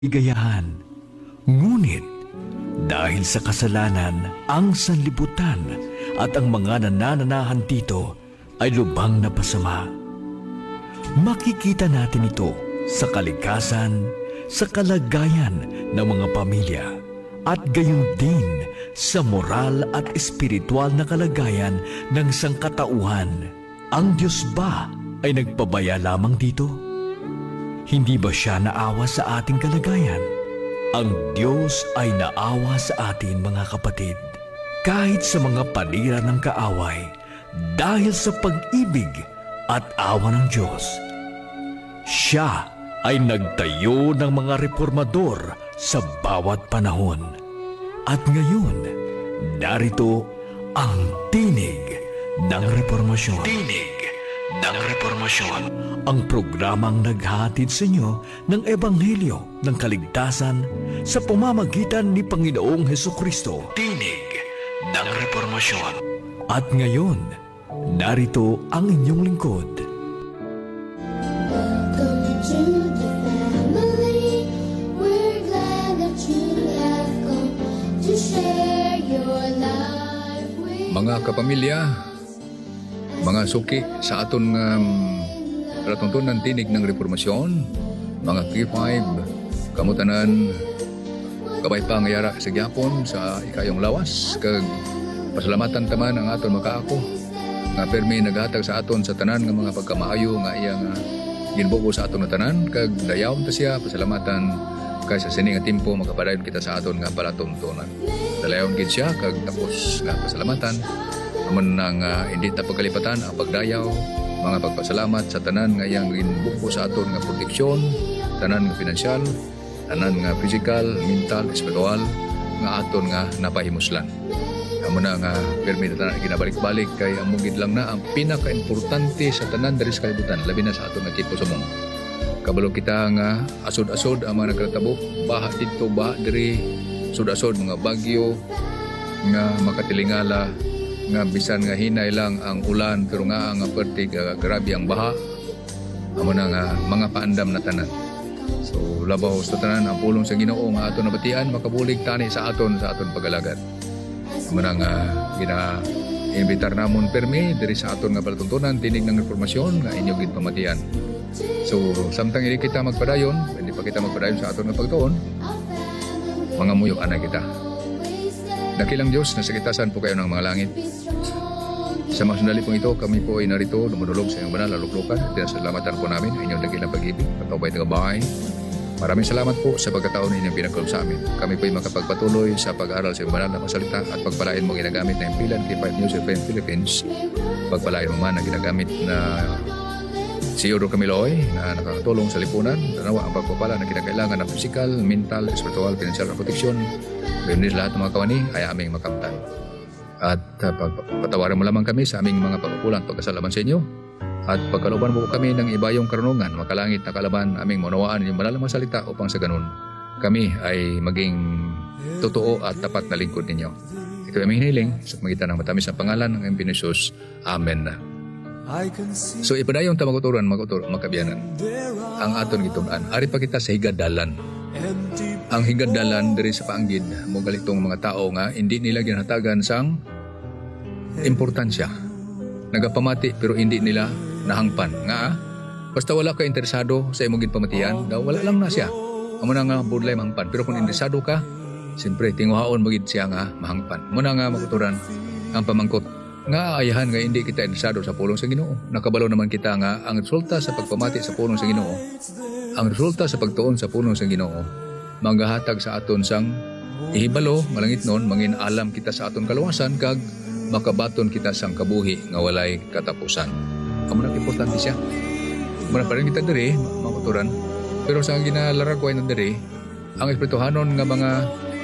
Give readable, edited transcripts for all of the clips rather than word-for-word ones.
Ligayahan. Ngunit dahil sa kasalanan, ang sanlibutan at ang mga nanananahan dito ay lubhang napasama. Makikita natin ito sa kalikasan, sa kalagayan ng mga pamilya, at gayon din sa moral at espiritual na kalagayan ng sangkatauhan. Ang Diyos ba ay nagpabaya lamang dito? Hindi ba siya naawa sa ating kalagayan? Ang Diyos ay naawa sa atin, mga kapatid, kahit sa mga panira ng kaaway, dahil sa pag-ibig at awa ng Diyos. Siya ay nagtayo ng mga reformador sa bawat panahon. At ngayon, narito ang tinig ng reformasyon. Tinig ng reformasyon. Ang programang naghahatid sa inyo ng Ebanghelyo ng Kaligtasan sa pamamagitan ni Panginoong Hesukristo. Tinig ng reformasyon. At ngayon, narito ang inyong lingkod. Welcome to the family. We're glad that you have come to share your life with Mga kapamilya, mga suki sa aton palatuntunan tinig ng reformasyon, mga K5, kamutanan, kabay pa ngayara sa gyapon sa ikayong lawas, kag pasalamatan taman ang aton makaako, nga permi naghatag sa aton sa tanan nga mga pagkamaayo nga iyang ginbuo sa aton na tanan, kag dayawon ta siya, pasalamatan kay sa sini nga tempo makapadayon kita sa aton nga palatuntunan. Dalayon gid siya, kag tapos nga pasalamatan aman nang hindi ta pagkalipatan ang pagdayaw, mga pagpasalamat sa tanan nga iyang ginbuko sa aton nga proteksyon, tanan nga pinansyal, tanan nga physical, mental, espiritual nga aton nga napahimuslan. Amo na nga permi na tanan ginabalik-balik kay among gid lang na ang pinaka-importante sa tanan diri sa kalibutan, labi na sa aton nga tipo sa mong. Kabalo kita nga asod-asod ang mga nagkatabo, baha dito, baha diri, asod-asod mga bagyo nga makatilingala, nga bisan nga hinay lang ang ulan pero nga ang pertig grabe ang baha. Amo na nga mga paandam na tanan. So labaw sa tanan ang pulong sa Ginoo nga aton nabatian makabulig tani sa aton pagalagad. Amo na nga gina-imbitar namon permi diri sa aton nga palatuntunan tinig ng informasyon nga inyo gid pamatian. So samtang hindi kita magpadayon, hindi pa kita magpadayon sa aton nga pagtuon, mga muyok ana kita. Dakilang Diyos, nasa kitasan po kayo ng mga langit. Sa mga sandali pong ito, kami po ay narito, dumudulog sa iyong banal, laluklukan. At salamatan po namin ang inyong dakilang pag-ibig, patawbay ng gabay. Maraming salamat po sa pagkataon inyong pinagkaloob sa amin. Kami po ay makapagpatuloy sa pag-aaral sa iyong banal na masalita at pagpalain mo ginagamit na impilan K5 News FM Philippines. Pagpalain mo man ang ginagamit na si Yodo Camiloy na nakakatulong sa lipunan. Tanawa ang pagpapala na kinakailangan ng physical, mental, spiritual, financial na proteksyon. Gayon din lahat ng mga kawani ay aming makamtan. At patawarin mo lamang kami sa aming mga pagkukulang pagkasalaman sa inyo. At pagkalooban mo kami ng ibayong karunungan, makalangit na kalaban aming maunawaan inyong banal na mga salita upang sa ganun kami ay maging totoo at tapat na lingkod ninyo. Ito ay aming hiniling sa magitan ng matamis na pangalan ng aming Pinisus. Amen. So ipadayong tamaguturan, magkabiyanan. Ang aton gitunan, ari pa kita sa higadalan. Ang higadalan diri sa paanggid mo galitong mga tao nga hindi nila ginhatagan sang importansya. Nagapamati pero hindi nila nahangpan nga basta wala ka interesado sa imong pamatian, daw wala lang na siya. Amo na nga budlay mahangpan. Pero kung interesado ka, siyempre tinguhaon magid siya nga mahangpan. Muna nga makuturan ang pamangkot nga ayahan nga hindi kita interesado sa pulong sa Ginoo. Nakabalo naman kita nga ang resulta sa pagpamati sa pulong sa Ginoo, ang resulta sa pagtuon sa pulong sa Ginoo, manggahatag sa aton sang ihibalo, malangit nun, mangin alam kita sa aton kaluwasan, kag makabaton kita sang kabuhi nga walay katapusan. Amo na importante siya. Muna pa rin kita diri, makuturan. Pero sa ginalaragway ng diri, ang espirituhanon nga mga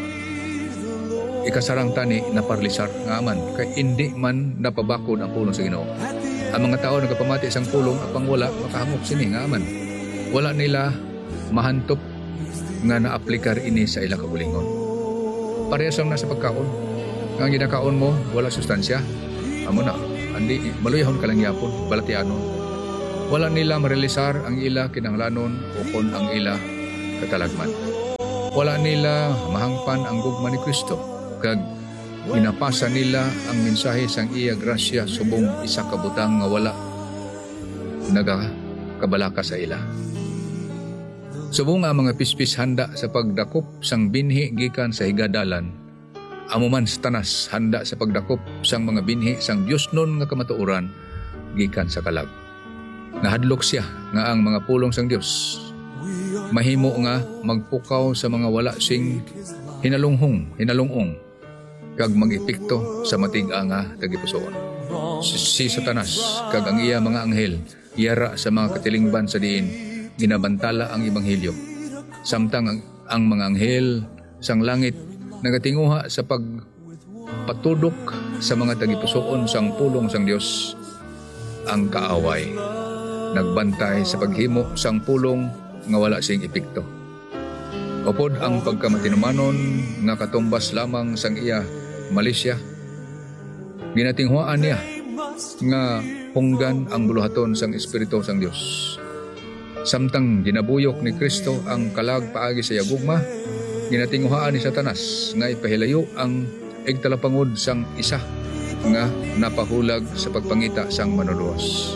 ikasarang tani na parlisar nga aman kay hindi man napabakod ang pulong sa Ginoo. Ang mga tao nagapamati sang pulong apang wala makahangop sini nga aman. Wala nila mahantop nga naaplikar ini sa ilang kabulingon. Parehas lang na sa pagkaon. Ang ginakaon mo wala sustansya. Amo na andi maluyahon ka lang yapon, balatianon. Wala nila marealisar ang ila kinahanglanon o kon ang ila katalagman. wala nila mahangpan ang gugma ni Kristo kag pinapasa nila ang mensahe sang iya grasya subong isa ka butang nga wala nagakabalaka sa ila. Subong ang mga pispis handa sa pagdakop sang binhi gikan sa higadalan, amo man sa tanas handa sa pagdakop sang mga binhi sang Dios nun nga kamatuoran gikan sa kalag. Nahadlok siya nga ang mga pulong sang Dios mahimo nga magpukaw sa mga wala sing hinalungong kag mag-epekto sa matig-a nga tagipusoon. Si Satanas kag ang iya mga anghel yara sa mga katilingban sa diin ginabantala ang ebanghelyo. Samtang ang mga anghel sang langit nagatinguha sa pagpatudok sa mga tagipusoon sang pulong sang Dios. Ang kaaway nagbantay sa paghimo sang pulong nga wala sing epekto. Upod ang pagkamatinumanon nga katumbas lamang sang iya Malaysia, ginatinghuaan niya nga hunggan ang buluhaton sang Espiritu sang Dios. Samtang ginabuyok ni Kristo ang kalag paagi sa yagugma, ginatinghuaan ni Satanas nga ipahilayo ang igtalapangod sang isa nga napahulag sa pagpangita sang manuluwas.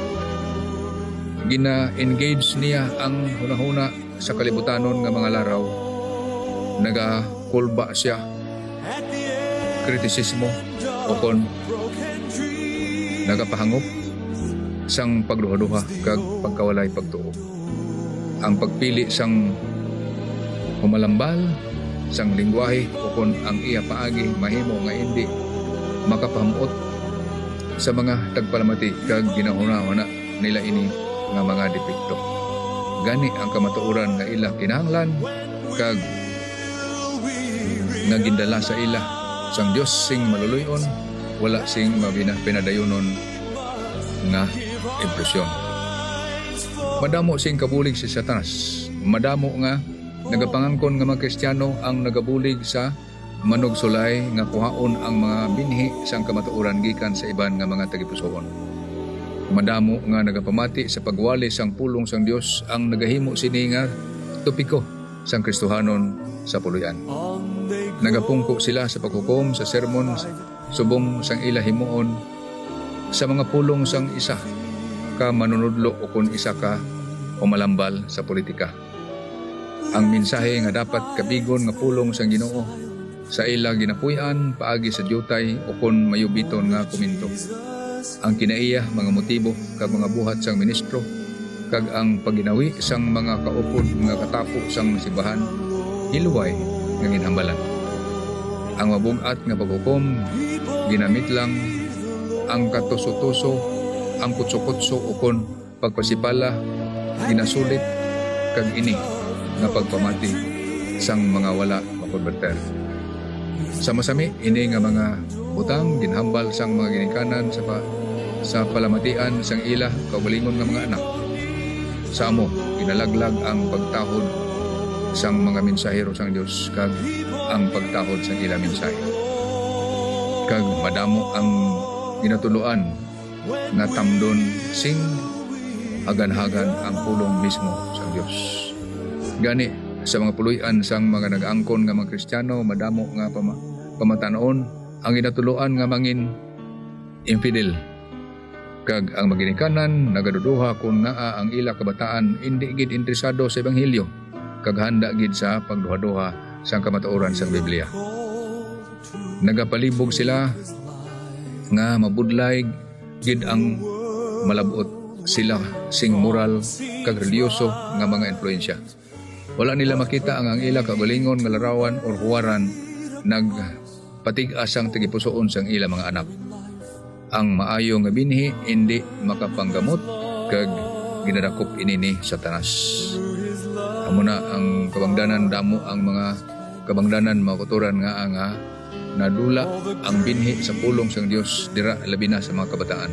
Gina-engage niya ang hunahuna sa kalibutanon nga mga laraw. Nagakulba siya kritisismo o kon nagapahangop sang pagduha-duha kag pagkawalay pagtuo. Ang pagpili sang humalambal sang lingwahe o kon ang iya paagi mahimo nga hindi makapahamuot sa mga tagpalamati kag ginahuna-huna nila ini nga mga depekto. Gani ang kamatuoran nga ila kinahanglan kag nga gindala sa ila sang Dios sing maluluyon, wala sing pinadayonon nga impresyon. Madamo sing kabulig si Satanas. Madamo nga nagapangangkon nga mga Kristiyano ang nagabulig sa manugsulay nga kuhaon ang mga binhi sang kamatuoran gikan sa iban nga mga tagipusoon. Madamo nga nagapamati sa pagwali sang pulong sang Dios ang nagahimo sini nga topiko sang Kristohanon sa puluyan. Nagapungko sila sa paghukom sa sermon subong sang ila himuon sa mga pulong sang isa ka manunudlo o kun isa ka umalambal sa politika. Ang mensahe nga dapat kabigon nga pulong sang Ginoo sa ila ginapuy-an paagi sa diutay o kun mayubiton nga komento. Ang kinaiya mga motibo kag mga buhat sang ministro kag ang paginawi sang mga kaupod nga katapo sang masibahan hiluway nga ginhambalan. Ang mabugat nga paghukom ginamit lang ang katuso-tuso, ang kutso-kutso o kon pagpasipala ginasulit kag ini nga pagpamati sang mga wala makonverter. Sama-sami ini nga mga butang ginhambal sang mga ginikanan sa palamatian sang ila kaugalingon nga mga anak. Sa amo ginalaglag ang pagtahod sang mga mensahero sang Dios kag ang pagtahod sang ila mensahe. Kag madamo ang ginatuluan nga tamdon sing hagan-hagan ang pulong mismo sang Dios. Gani sa mga puluyan sang mga nag-angkon nga mga Kristiyano madamo nga pamatanon ang ginatuluan nga mangin infidel. Kag ang maginikanan nagaduduha kung naa ang ila kabataan hindi gid interesado sa ebanghelyo kag handa gid sa pagduha-duha sang kamatuoran sang Biblia. Nagapalibog sila nga mabudlay gid ang malabot sila sing moral kag religyoso nga mga influensya. Wala nila makita ang ila kagalingon nga larawan or huwaran nagpatig-as ang tagipusoon sang ila mga anak. Ang maayo nga binhi hindi makapanggamot kag ginadakop ini ni Satanas. Amo na ang kabangdanan damo ang mga kabangdanan makuturan nga nadula ang binhi sa pulong sang Dios dira labi na sa mga kabataan.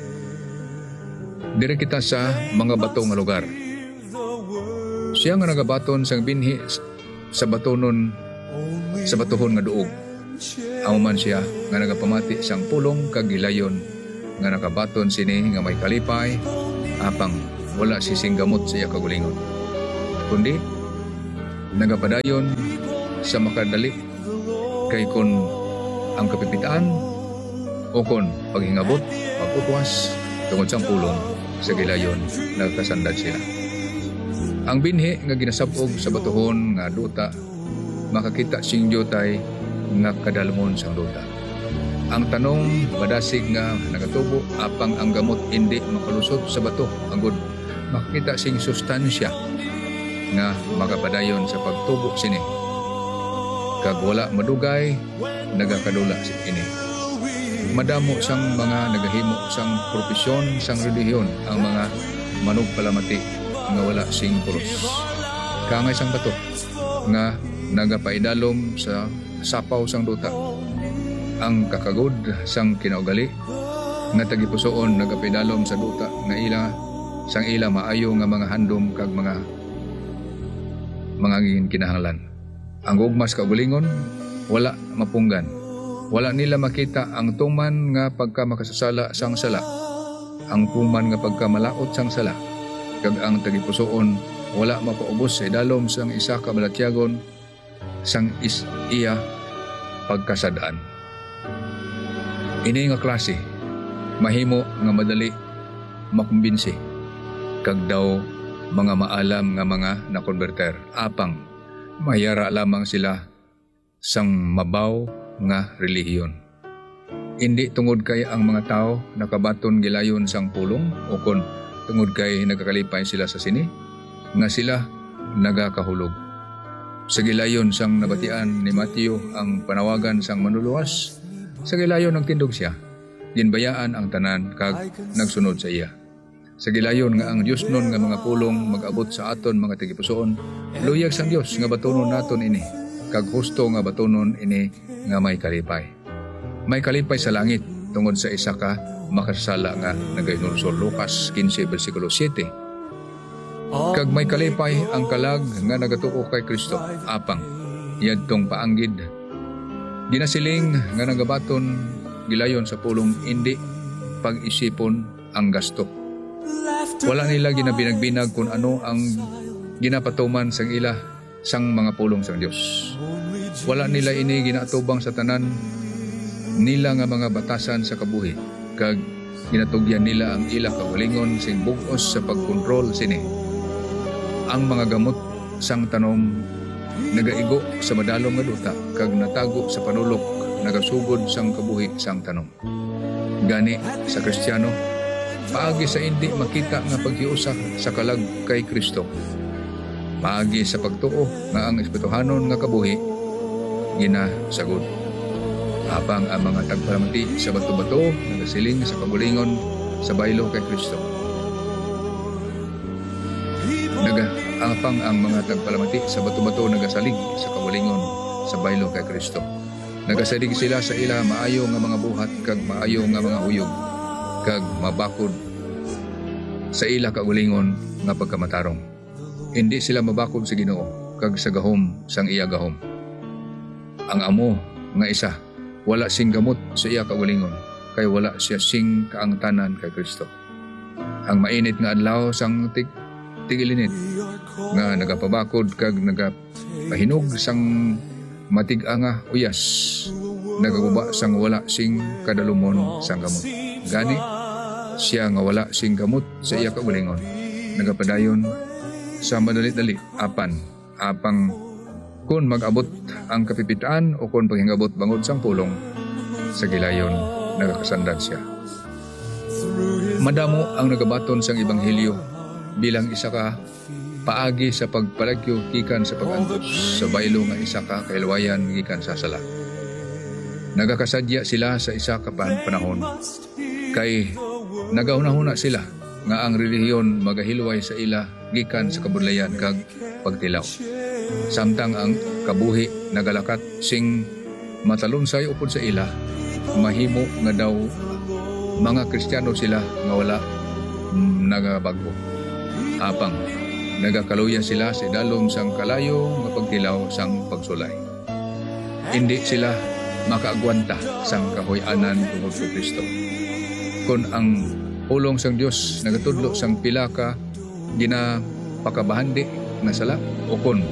Diri kita sa mga bato nga lugar. Siya nga nagabaton sang binhi sa batonon sa batuhon nga duog. Amo man siya nga nagapamati sang pulong kag gilayon nga nakabaton sini nga may kalipay apang wala si singgamot sa iya kagulingon. Kundi nagapadayon sa makadali kay kon ang kapipitaan o kon paghingabot, pagutwas tungod sa pulong sa gilayon nagkasandad sila. Ang binhi nga ginasabog sa batuhon nga duta makakita sing Diyotay nga kadalmon sang duta. Ang tanong madasig nga nagatubo apang ang gamot hindi makalusot sa bato agud makakita sing sustansya nga makapadayon sa pagtubo sini. Kag wala madugay nagakadula ini. Madamo sang mga nagahimo sang propesyon sang relihiyon ang mga manugpalamati nga wala sing pulos. Kangay sang bato nga nagapaidalom sa sapaw sang duta. Ang kakagod sang kinaugali nga tagipusoon nagapaidalom sa duta nga sang ila maayo nga mga handom kag mga kinahanglan. Ang gugmas kaugalingon wala mapunggan. Wala nila makita ang tuman nga pagka makasasala sang sala. Ang tuman nga pagka malaot sang sala. Kag ang tagipusoon wala mapaubos sa idalom sang isa ka balatyagon sang iya pagkasadaan. Ini nga klase mahimo nga madali makumbinsi kag daw mga maalam nga mga nakonverter apang mayara lamang sila sang mabaw nga relihiyon. Hindi tungod kay ang mga tao nakabaton gilayon sang pulong o kon tungod kay nagakalipay sila sa sini nga sila nagakahulog. Sa gilayon sang nabatian ni Mateo ang panawagan sang manluluwas, sa gilayon nagtindog siya, ginbayaan ang tanan kag nagsunod sa iya. Sa gilayon nga ang Dios nun nga mga pulong mag-abot sa aton mga tagipusoon, luyag sang Dios nga batunon naton ini, kag husto nga batunon ini nga may kalipay. May kalipay sa langit tungod sa isa ka makasala nga nagaingon sa Lucas 15 versikulo 7. Kag may kalipay ang kalag nga nagatuo kay Kristo apang yadtong paanggid. Ginasiling nga nagabaton gilayon sa pulong indi pag-isipon ang gasto. Wala nila ginabinag-binag kung ano ang ginapatuman sang ila sang mga pulong sang Dios. Wala nila ini ginatubang sa tanan nila nga mga batasan sa kabuhi kag ginatugyan nila ang ila kaugalingon sing bug-os sa pagkontrol sini. Ang mga gamot sang tanom nagaigo sa madalom nga duta kag natago sa panulok nagasugod sang kabuhi sang tanom. Gani sa Kristiyano paagi sa hindi makita nga paghiusa sa kalag kay Kristo. Paagi sa pagtuo nga ang espirituhanon nga kabuhi ginasagod. Apang ang mga tagparamati sa bato-bato nagasiling sa kabulingon sa baylo kay Kristo. Apang ang mga tagparamati sa bato-bato nagasalig sa kabulingon sa baylo kay Kristo. Nagasalig sila sa ila maayo nga mga buhat kag maayo nga mga huyog kag mabakod sa ila kaugalingon nga pagkamatarong. Hindi sila mabakod sa Ginoo kag sa gahom sang iya gahom. Ang amo nga isa wala sing gamot sa iya kaugalingon kay wala siya sing kaangtanan kay Kristo. Ang mainit nga adlaw sang tigilinit nga nagapabakod kag nagapahinog sang matiga nga uyas nagaguba sang wala sing kadalumon sang gamot. Gani siya nga wala sing gamot sa iya kaugalingon nagapadayon sa madali-dali apang kung mag-abot ang kapipitaan o kung paghingabot bangod sang pulong sa gilayon nagakasandan siya. Madamo ang nagabaton sang ebanghelyo bilang isa ka paagi sa pagpalagyo gikan sa pag-antos sa baylo nga isa ka kailwayan gikan sa sala. Nagakasadya sila sa isa ka panahon kay nagauna-huna sila nga ang relihiyon magahilway sa ila gikan sa kabudlayan kag pagtilaw. Samtang ang kabuhi nagalakat sing matalunsay upod sa ila, mahimo nga daw mga Kristiyano sila nga wala nagabago. Apang nagakaluya sila sa dalom sang kalayo nga pagtilaw sang pagsulay. Hindi sila makaagwanta sang kahoy-anan tungod kay Kristo. Kung ang pulong sang Dios nagatudlo sang pila ka ginapakabahandi nga sala o kun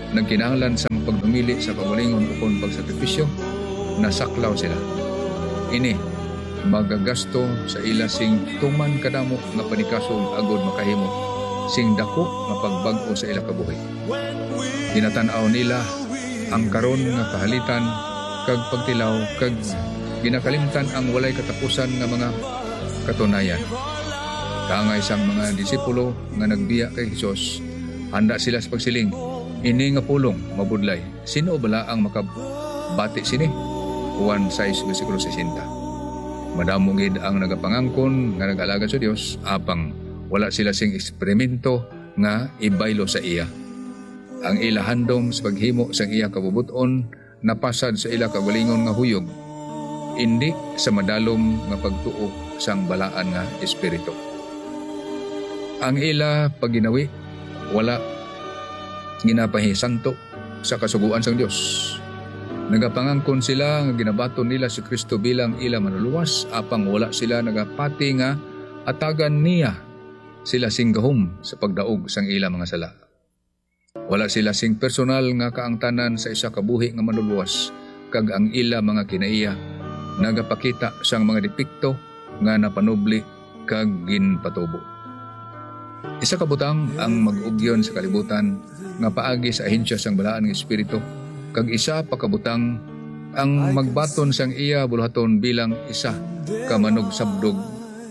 nagkinahanglan sa pagdumili sa kaugalingon upon pagsakripisyo, nasaklaw sila. Ini magagasto sa ila sing tuman kadamo nga panikasong agod makahimo sing dako nga pagbag-o sa ila kabuhi. Ginatan-aw nila ang karon nga kahalitan kag pagtilaw kag ginakalimtan ang walay katapusan nga mga katunayan. Kaangay sang mga disipulo nga nagbiya kay Hesus, handa sila sa pagsiling, ini nga pulong mabudlay. Sino bala ang makabati sini? Juan 6 versikulo 60. Madamo gid ang nagapangangkon nga nag-alagad sa Dios, apang wala sila sing eksperimento nga ibaylo sa iya. Ang ila handom sa paghimo sa iya kabubuton napasad sa ila kagalingon nga huyog, indi sa madalom nga pagtuo sang balaan nga espiritu. Ang ila pagginawi wala ginapahisanto sa kasuguan sang Dios. Nagapangangkon sila nga ginabaton nila si Kristo bilang ila manluluwas, apang wala sila nagapati nga atagan niya sila sing gahom sa pagdaog sang ila mga sala. Wala sila sing personal nga kaangtanan sa isa ka buhi nga manluluwas, kag ang ila mga kinaiya nagapakita sang mga depekto nga napanubli kag ginpatubo. Isa ka butang ang mag-ugyon sa kalibutan nga paagi sa ahensya sang balaan nga espiritu, kag isa pa kabutang ang magbaton sang iya buluhaton bilang isa ka manugsabdong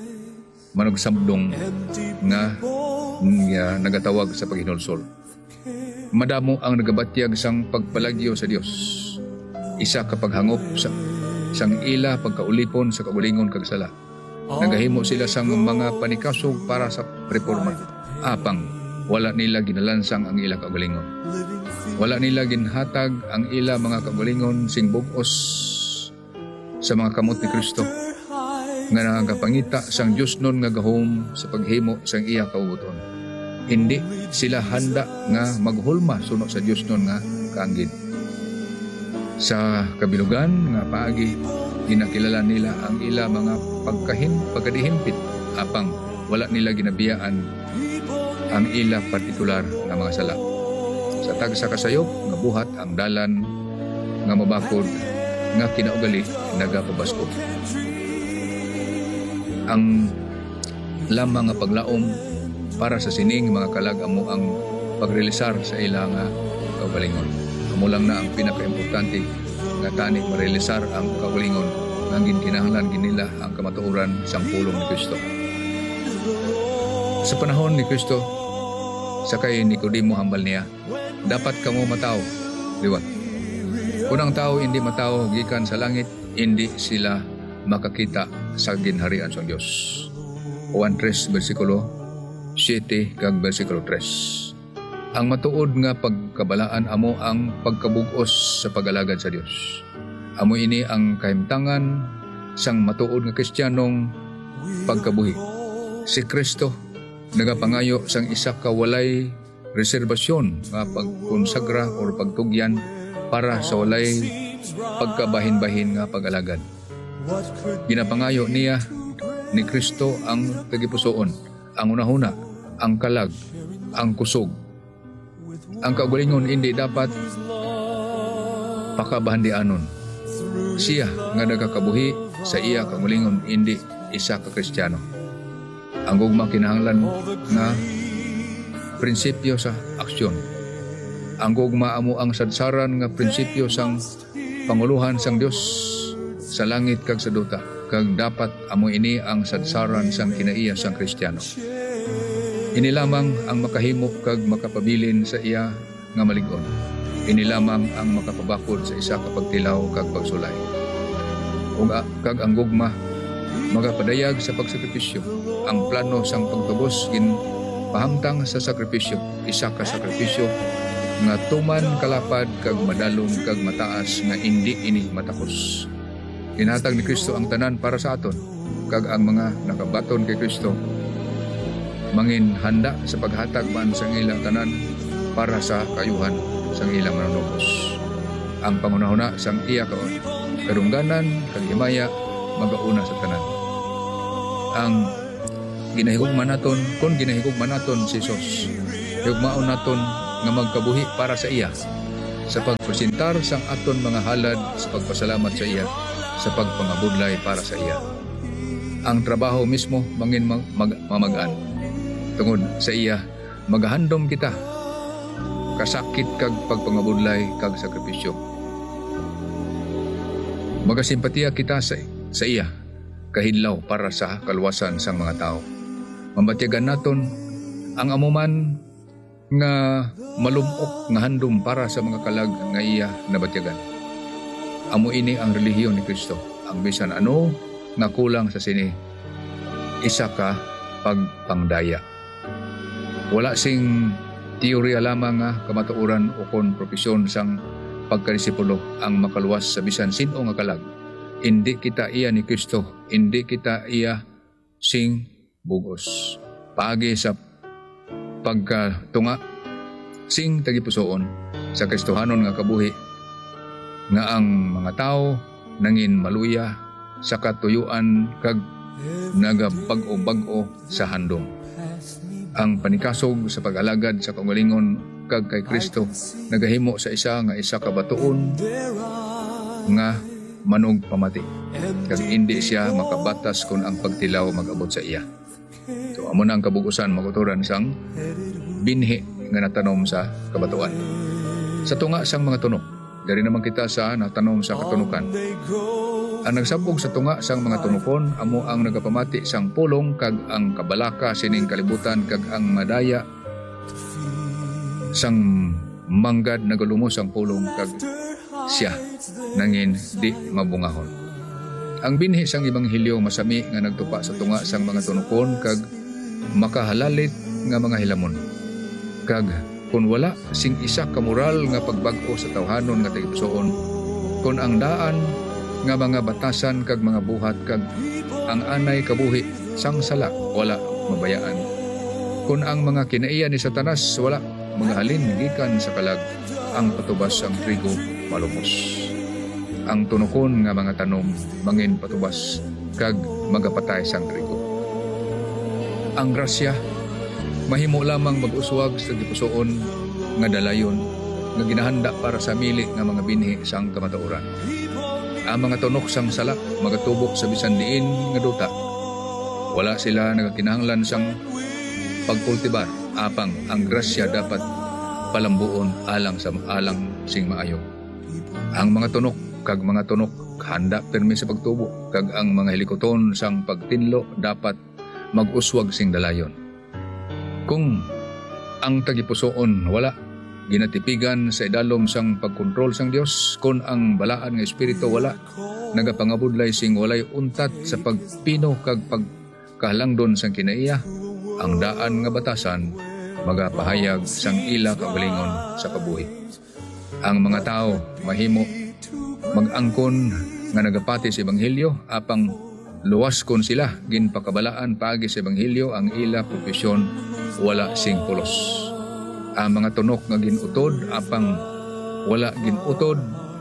nga nagatawag sa paghinulsol. Madamo ang nagabatyag sang pagpalagyo sa Dios. Isa ka paghangop sang ila pagkaulipon sa kagulingon kag sala. Nagahimo sila sang mga panikasog para sa reforma, apang wala nila ginalansang ang ila kagalingon. Wala nila ginhatag ang ila mga kagalingon sing bug-os sa mga kamot ni Kristo nga nagapangita sang Dios nun nga gahom sa paghimo sang iya kaubuton. Hindi sila handa nga maghulma suno sa Dios nun nga kaanggid. Sa kabilugan nga paagi ginakilala nila ang ila mga pagkadihimpit, apang wala nila ginabiyaan ang ila partikular nga mga sala. Sa tagsa kasayop nga buhat ang dalan nga mabakod nga kinaugali nagapabaskog. Ang lamang nga paglaom para sa sining mga kalag amo ang pagrealisar sa ila nga kaugalingon. Amo lang na ang pinakaimportante nga tani marealisar ang kaugalingon nga ginkinahanglan ginila ang kamatuoran sang pulong ni Kristo. Sa panahon ni Kristo, sakay Nicodemo hambal niya, dapat kamo matao, liwat. Kung ang tao hindi matao gikan sa langit, hindi sila makakita sa ginharian sa Dios. Juan 3 versikulo 7 kag versikulo 3. Ang matuod nga pagkabalaan amo ang pagkabug-os sa pag-alagad sa Dios. Amo ini ang kahimtangan sang matuod nga Kristiyanong pagkabuhi. Si Kristo nagapangayo sang isa ka walay reserbasyon nga pagkonsagra o pagtugyan para sa walay pagkabahin-bahin nga pag-alagad. Ginapangayo niya ni Kristo ang tagipusoon, ang unahuna, ang kalag, ang kusog. Ang kaugalingon hindi dapat pakabahandianon. Siya nga nagakabuhi sa iya kaugalingon hindi isa ka Kristiyano. Ang gugma kinahanglan nga prinsipyo sa aksyon. Ang gugma amo ang sadsaran nga prinsipyo sang panguluhan sang Dios sa langit kag sa duta, kag dapat amo ini ang sadsaran sang kinaiya sang Kristiyano. Ini lamang ang makahimo kag makapabilin sa iya nga malig-on. Ini lamang ang makapabakod sa isa ka pagtilaw kag pagsulay. Ug kag ang gugma magapadayag sa pagsakripisyo. Ang plano sang pagtubos pahamtang sa sakripisyo, isa ka sakripisyo nga tuman kalapad kag madalom kag mataas nga hindi ini matakos. Inhatag ni Kristo ang tanan para sa aton, kag ang mga nakabaton kay Kristo mangin handa sa paghatag man sang ilang tanan para sa kayuhan sang ilang manunubos. Ang pangunahuna sang iya kadungganan kag himaya magauna sa tanan. Ang ginahigugman naton, kung ginahigugman naton si Jesus, higugmaon naton nga magkabuhi para sa iya, sa pagpresentar sang aton mga halad sa pagpasalamat sa iya, sa pagpangabudlay para sa iya. Ang trabaho mismo mangin mamagaan. Tungod sa iya, magahandom kita kasakit kag pagpangabudlay kag sakripisyo. Magasimpatiya kita sa iya, kahidlaw para sa kaluwasan sang mga tao. Mambatigan naton ang amuman nga malumok nga handom para sa mga kalag nga iya nabatyagan. Amo ini ang relihiyon ni Kristo. Ang bisan ano nga kulang sa sini, isa ka pagpangdaya. Wala sing teorya lamang nga kamatuoran o kon propesyon sang pagkadisipulo ang makaluwas sa bisan sino nga kalag. Hindi kita iya ni Kristo, hindi kita iya sing bugos. Paagi sa pagkatunga sing tagipusoon sa Kristohanon nga kabuhi nga ang mga tao nangin maluya sa katuyuan kag nagabag-o sa handom. Ang panikasog sa pag-alagad sa kaugalingon kag kay Kristo nagahimo sa isa ka batuon nga manog pamati kag hindi siya makabatas kung ang pagtilaw mag-abot sa iya. So amo na ang kabugusan maguturan sang binhi nga natanom sa kabatuan. Sa tunga sang mga tunok, dari naman kita sa natanom sa katunukan. Ang nagsabog sa tunga sang mga tunukon amo ang nagapamati sang pulong kag ang kabalaka sining kalibutan kag ang madaya sang manggad nagalumos ang pulong kag siya nangin di mabungahon. Ang binhi sang Ebanghelyo masami nga nagtupa sa tunga sang mga tunukon kag makahalalit nga mga hilamon. Kag kun wala sing isa ka moral nga pagbag-o sa tawhanon nga tagipusoon, kun ang daan nga mga batasan kag mga buhat kag ang anay kabuhi sang sala wala mabayaan. Kun ang mga kinaiya ni Satanas wala mga halin gikan sa kalag, ang patubas sang trigo malumos. Ang tunukon nga mga tanom mangin patubas kag magapatay sang trigo. Ang grasya mahimo lamang mag-uswag sa gipusoon nga dalayon nga ginahanda para sa mili nga mga binhi sang kamatuoran. Ang mga tunok sang sala magatubok sa bisan diin nga duta. Wala sila nagakinahanglan sang pagkultibar, apang ang grasya dapat palambuon alang sing maayo. Ang mga tunok kag mga tunok handa permi sa pagtubo kag ang mga hilikoton sang pagtinlo dapat mag-uswag sing dalayon. Kung ang tagipusoon wala ginatipigan sa idalom sang pagkontrol sang Dios, kun ang balaan nga espiritu wala nagapangabudlay sing walay untat sa pagpino kag pagkahalangdon sang kinaiya, ang daan nga batasan magapahayag sang ila kaugalingon sa kabuhi. Ang mga tao mahimo mag-angkon nga nagapati sa Ebanghelyo, apang luwas kon sila ginpakabalaan paagi sa Ebanghelyo ang ila propesyon wala sing pulos. Ang mga tunok nga ginutod apang wala ginutod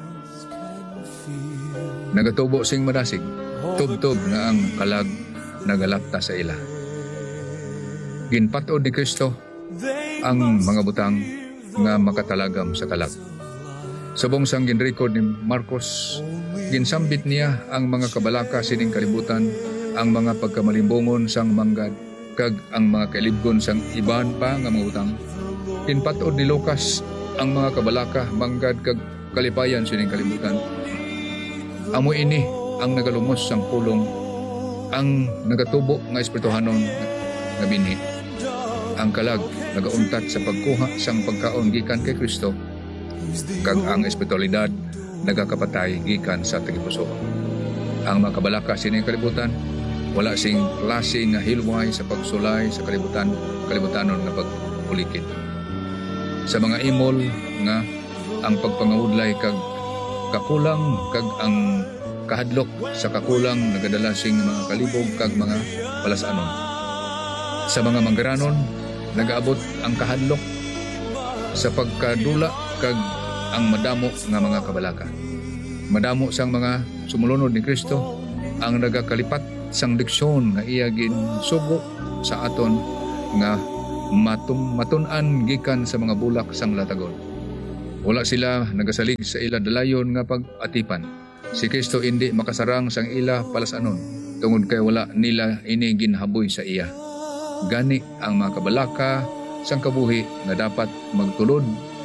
nagatubo sing madasig, tubtob nga ang kalag nagalapta sa ila. Ginpatod ni Kristo ang mga butang nga makatalagam sa kalag. Subong sang ginrecord ni Marcos, ginsambit niya ang mga kabalaka sining kalibutan, ang mga pagkamalimbongon sang manggad, kag ang mga kailibgon sang iban pa nga mga utang. Ginpatod ni Lucas ang mga kabalaka, manggad, kag kalipayan sining kalibutan. Amo ini ang nagalumos sang pulong, ang nagatubo nga espirituhanon nga binhi. Ang kalag nagauntat sa pagkuha sang pagkaon gikan kay Kristo, kag ang espiritualidad nagakapatay gikan sa tagipuso. Ang mga kabalaka sining kalibutan wala sing klase nga hilway sa pagsulay sa kalibutanon nga pagpulikit. Sa mga imol nga ang pagpangawudlay kag kakulang kag ang kahadlok sa kakulang nagadala sing mga kalibog kag mga palasanon. Sa mga manggaranon nagaabot ang kahadlok sa pagkadula kag ang madamo nga mga kabalaka. Madamo sang mga sumulunod ni Kristo ang nagakalipat sang diksyon nga iya ginsugo sa aton nga matun-an gikan sa mga bulak sang latagon. Wala sila nagasalig sa ila dalayon nga pag-atipan. Si Kristo hindi makasarang sang ila palasanon, tungod kay wala nila ini ginhaboy sa iya. Gani ang mga kabalaka sang kabuhi nga dapat magtulod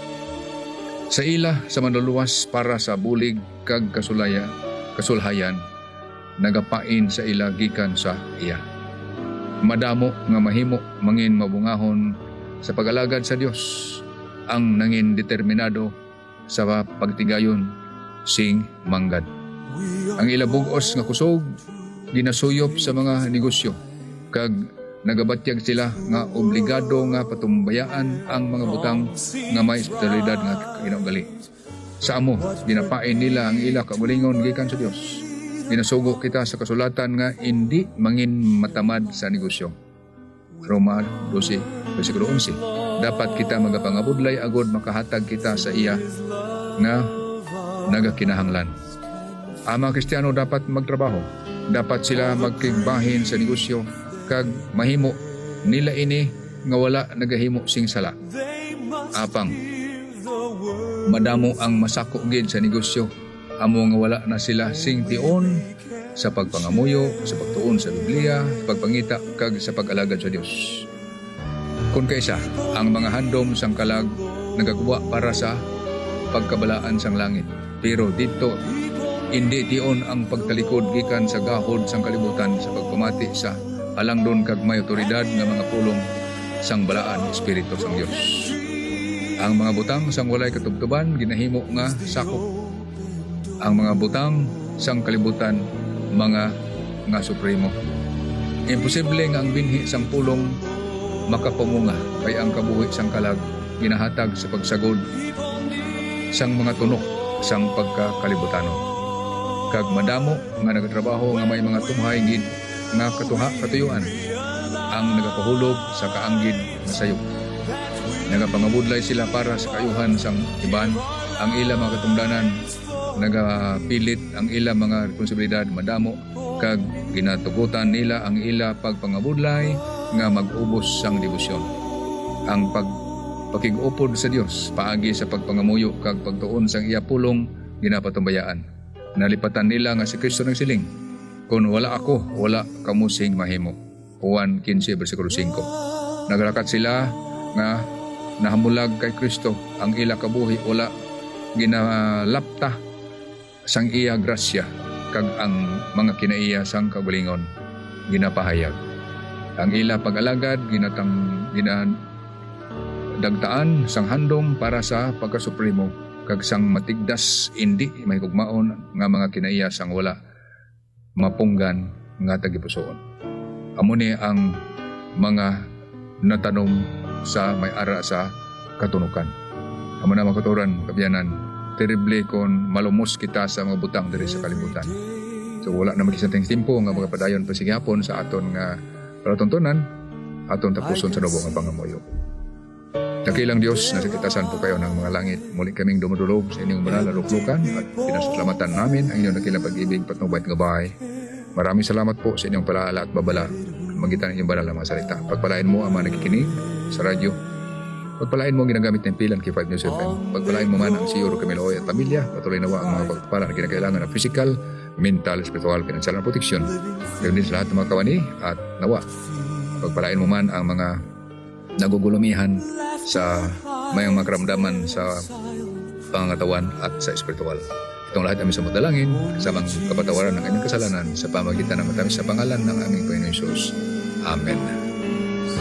sa ila sa manluluwas para sa bulig kag kasulhayan, nagapain sa ila gikan sa iya. Madamo nga mahimo mangin mabungahon sa pag-alagad sa Dios, ang nangin determinado sa pagtigayon sing manggad. Ang ila bugos nga kusog ginasuyop sa mga negosyo, kag nagabatyag sila nga obligado nga patumbayaan ang mga butang nga may otoridad nga kinaugali. Sa amo, ginapain nila ang ila kagulingon gikan sa Dios. Ginasugo kita sa kasulatan nga hindi mangin matamad sa negosyo. Roma 12, versikulo 11. Dapat kita magapangabudlay agod makahatag kita sa iya nga nagakinahanglan. Ang mga Kristiyano dapat magtrabaho. Dapat sila magkigbahin sa negosyo kag mahimo nila ini nga wala nagahimo sing sala. Apang madamo ang masako gid sa negosyo, amo nga wala na sila sing tion sa pagpangamuyo, sa pagtuon sa Biblia, sa pagpangita kag sa pag-alagad sa Dios. Kung kaysa ang mga handom sang kalag nagaguwa para sa pagkabalaan sang langit, pero dito hindi tion ang pagtalikod gikan sa gahod sang kalibutan sa pagpamati sa alangdon kag may otoridad nga mga pulong sang balaan espiritu sang Dios. Ang mga butang sang walay katubtuban ginahimo nga sakop. Ang mga butang sang kalibutan mga nga supremo. Imposible nga ang binhi sang pulong makapamunga kay ang kabuhi sang kalag ginahatag sa pagsagod sang mga tunok sang pagkakalibutanong. Kag madamo nga nagatrabaho nga may mga tumhay gid nga katuyuan ang nagapahulog sa kaanggid na sayop. Nagapangabudlay sila para sa kayuhan sang iban. Ang ila mga katungdanan nagapilit ang ila mga responsibilidad madamo, kag ginatugutan nila ang ila pagpangabudlay nga mag-ubos sang debosyon. Ang pagpakig-upod sa Dios paagi sa pagpangamuyo kag pagtuon sang iya pulong ginapatumbayaan. Nalipatan nila nga si Kristo nang siling, kung wala ako, wala kamusing mahimo. Juan 15, versikulo 5. Nagalakat sila nga nahamulag kay Kristo, ang ila kabuhi wala ginalapta sang iya grasya, kag ang mga kinaiya sang kagulingon ginapahayag. Ang ila pag-alagad ginadagtaan sang handom para sa pagkasupremo, kag sang matigdas hindi may hugmaon nga mga kinaiya sang wala mapunggan nga tagipusoon. Amo ni ang mga natanom sa may ara sa katunukan. Amo na makaturan, kabiyanan, terrible kon malumos kita sa mga butang diri sa kalibutan. So wala na magisating timpo nga mga padayon pa sigihapon sa aton nga palatuntunan, aton tapuson sa dubo nga pangamuyo. Dakilang Diyos, nasikitasan po kayo ng mga langit. Muli kaming dumudulog sa inyong banal na luklukan at pinasaslamatan namin ang inyong dakilang pag-ibig, patnubay at gabay. Maraming salamat po sa inyong palaala at babala magitan ng inyong banal na mga salita. Pagpalain mo ang mga nakikinig sa radyo. Pagpalain mo ang ginagamit ng pilan kay 5 News FM. Pagpalain mo man ang Siyuro Camiloy at pamilya. Patuloy nawa ang mga pagpapala na kinakailangan ng physical, mental, spiritual, financial na proteksyon. Gawin din sa lahat ng mga kawani at nawa. Pagpalain mo man ang mga nagugulumihan sa mayang mga karamdaman sa pangangatawan at sa espiritual. Itong lahat kami sa madalangin, kasamang kapatawaran ng aming kasalanan sa pamagitan ng matamis sa pangalan ng aming Panginoon Jesus. Amen.